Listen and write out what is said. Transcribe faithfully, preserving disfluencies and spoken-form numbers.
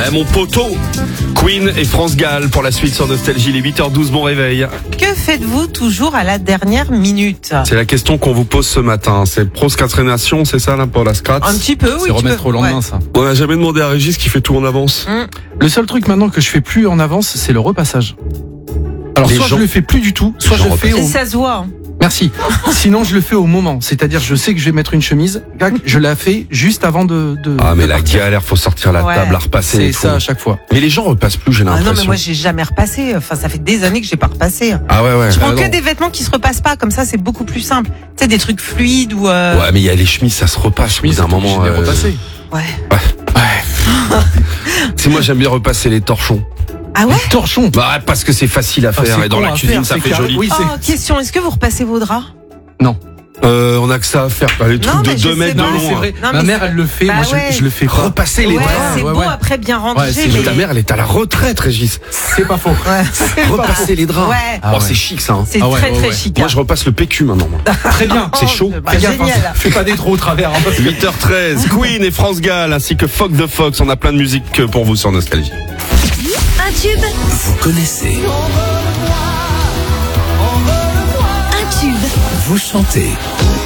Eh, mon poteau. Queen et France Gall pour la suite sur Nostalgie, les huit heures douze, bon réveil. Que faites-vous toujours à la dernière minute? C'est la question qu'on vous pose ce matin. C'est procrastination, c'est ça là pour la scratch? Un petit peu, oui. C'est remettre peux. au lendemain, Ouais. ça. On n'a jamais demandé à Régis qui fait tout en avance. Mmh. Le seul truc maintenant que je fais plus en avance, c'est le repassage. Alors, Les soit gens- je le fais plus du tout, soit gens je le fais Et au... ça se voit. hein. Merci. Sinon, je le fais au moment. C'est-à-dire, je sais que je vais mettre une chemise, gac, je la fais juste avant de, de Ah mais de la partir. galère, faut sortir la Ouais. table, la repasser. et C'est tout. ça à chaque fois. Mais les gens repassent plus, j'ai Ah l'impression. non, mais moi, j'ai jamais repassé. Enfin, ça fait des années que j'ai pas repassé. Ah ouais ouais. Je prends Ah que non. des vêtements qui se repassent pas. Comme ça, c'est beaucoup plus simple. Tu sais, des trucs fluides ou. Euh... Ouais mais il y a les chemises, ça se repasse. Oui, d'un moment. je l'ai euh, repassé. Ouais. Ouais. C'est moi j'aime bien repasser les torchons. Ah ouais. Torchon. Bah parce que c'est facile à Ah, faire c'est et dans con la à cuisine faire, ça c'est fait carré. joli. Oui, c'est- Oh, question. Est-ce que vous repassez vos draps? Non. Euh, on a que ça à faire. Les trucs Non, de mais je deux sais mètres de pas, long. C'est vrai. Non, Ma mais mère, c'est- elle le fait. Bah moi, je- ouais. je, le fais pas. Repasser les Ouais, draps. c'est ouais, beau ouais. après bien rangé, Ouais, c'est mais. Mais ta mère elle est à la retraite Régis. C'est pas faux. Ouais. Repasser les draps. Ouais. Ah Oh ouais. c'est chic ça. hein. C'est Ah ouais, très ouais, très ouais. chic. Moi je repasse le P Q maintenant. moi. Très bien. C'est chaud. Bah, Fais gaffe, hein. génial. Fais pas des trop au travers. Hein, parce que- huit heures treize, Queen et France Gall ainsi que Fox the Fox. On a plein de musique pour vous sur Nostalgie. Un tube, Vous connaissez, un tube. vous chantez.